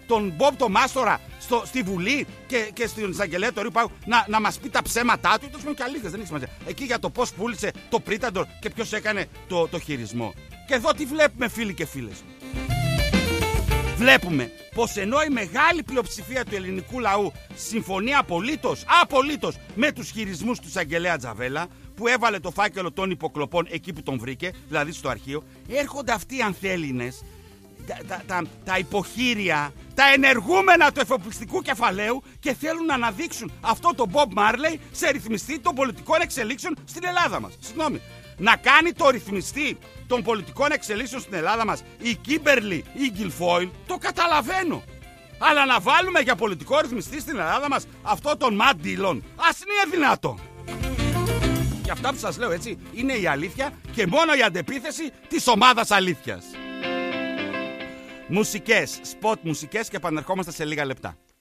τον Μπομπ το Μάστορα στη Βουλή και στην εισαγγελέα του Ρίου Πάγου να μας πει τα ψέματά του. Και αλήθειες, δεν έχει σημασία. Εκεί για το πώς πούλησε το Πρίταντορ και ποιος έκανε το χειρισμό. Και εδώ τι βλέπουμε, φίλοι και φίλες. Βλέπουμε πως ενώ η μεγάλη πλειοψηφία του ελληνικού λαού συμφωνεί απολύτως με τους χειρισμούς του εισαγγελέα Τζαβέλα, που έβαλε το φάκελο των υποκλοπών εκεί που τον βρήκε, δηλαδή στο αρχείο, έρχονται αυτοί οι ανθέληνες, τα υποχείρια, τα ενεργούμενα του εφοπλιστικού κεφαλαίου και θέλουν να αναδείξουν αυτό το Bob Marley σε ρυθμιστή των πολιτικών εξελίξεων στην Ελλάδα μας. Συγγνώμη. Να κάνει το ρυθμιστή των πολιτικών εξελίξεων στην Ελλάδα μας η Κίμπερλι ή η Γκιλφόιλ, το καταλαβαίνω. Αλλά να βάλουμε για πολιτικό ρυθμιστή στην Ελλάδα μας αυτό τον Ματ Ντίλον, ας είναι δυνατό. Και αυτά που σας λέω, έτσι, είναι η αλήθεια και μόνο η αντεπίθεση της ομάδας αλήθειας. Μουσικές, σποτ μουσικές, και επανερχόμαστε σε λίγα λεπτά.